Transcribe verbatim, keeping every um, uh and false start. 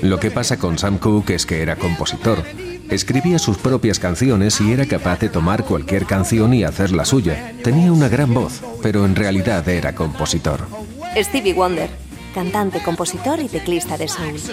Lo que pasa con Sam Cooke es que era compositor. Escribía sus propias canciones y era capaz de tomar cualquier canción y hacerla suya. Tenía una gran voz, pero en realidad era compositor. Stevie Wonder, cantante, compositor y teclista de soul.